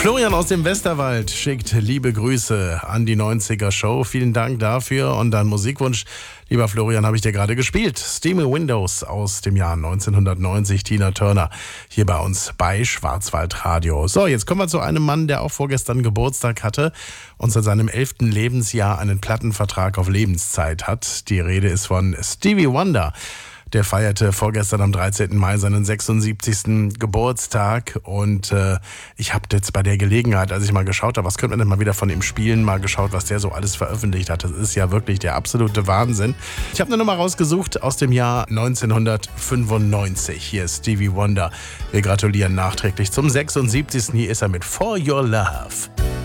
Florian aus dem Westerwald schickt liebe Grüße an die 90er Show. Vielen Dank dafür. Und dein Musikwunsch, lieber Florian, habe ich dir gerade gespielt. Steamy Windows aus dem Jahr 1990, Tina Turner, hier bei uns bei Schwarzwaldradio. So, jetzt kommen wir zu einem Mann, der auch vorgestern Geburtstag hatte und seit seinem 11. Lebensjahr einen Plattenvertrag auf Lebenszeit hat. Die Rede ist von Stevie Wonder. Der feierte vorgestern am 13. Mai seinen 76. Geburtstag und ich habe jetzt bei der Gelegenheit, als ich mal geschaut habe, was könnte man denn mal wieder von ihm spielen, mal geschaut, was der so alles veröffentlicht hat. Das ist ja wirklich der absolute Wahnsinn. Ich habe eine Nummer rausgesucht aus dem Jahr 1995. Hier ist Stevie Wonder. Wir gratulieren nachträglich zum 76. Hier ist er mit For Your Love.